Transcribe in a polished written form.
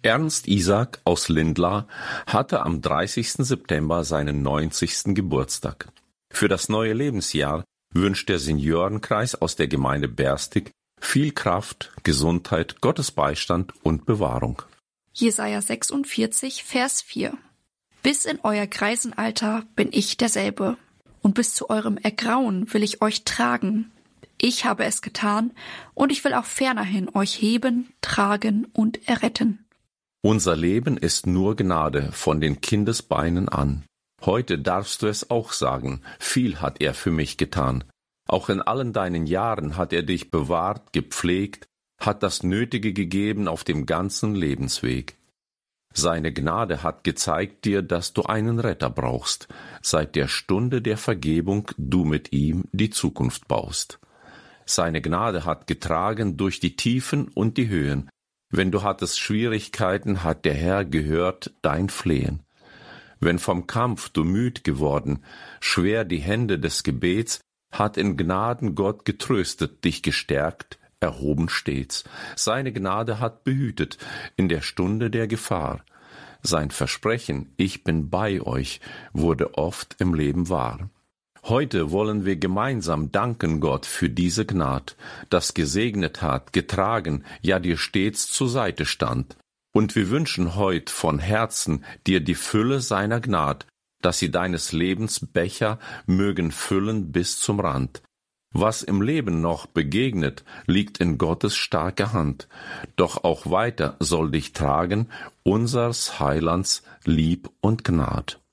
Ernst Isaac aus Lindlar hatte am 30. September seinen 90. Geburtstag. Für das neue Lebensjahr wünscht der Seniorenkreis aus der Gemeinde Berstig viel Kraft, Gesundheit, Gottes Beistand und Bewahrung. Jesaja 46, Vers 4. Bis in euer Greisenalter bin ich derselbe, und bis zu eurem Ergrauen will ich euch tragen. Ich habe es getan, und ich will auch fernerhin euch heben, tragen und erretten. Unser Leben ist nur Gnade von den Kindesbeinen an. Heute darfst du es auch sagen, viel hat er für mich getan. Auch in allen deinen Jahren hat er dich bewahrt, gepflegt, hat das Nötige gegeben auf dem ganzen Lebensweg. Seine Gnade hat gezeigt dir, dass du einen Retter brauchst, seit der Stunde der Vergebung du mit ihm die Zukunft baust. Seine Gnade hat getragen durch die Tiefen und die Höhen. Wenn du hattest Schwierigkeiten, hat der Herr gehört dein Flehen. Wenn vom Kampf du müd geworden, schwer die Hände des Gebets, hat in Gnaden Gott getröstet, dich gestärkt, erhoben stets. Seine Gnade hat behütet in der Stunde der Gefahr. Sein Versprechen, ich bin bei euch, wurde oft im Leben wahr. Heute wollen wir gemeinsam danken Gott für diese Gnad, das gesegnet hat, getragen, ja dir stets zur Seite stand. Und wir wünschen heut von Herzen dir die Fülle seiner Gnad, dass sie deines Lebens Becher mögen füllen bis zum Rand. Was im Leben noch begegnet, liegt in Gottes starker Hand. Doch auch weiter soll dich tragen unsers Heilands Lieb und Gnad.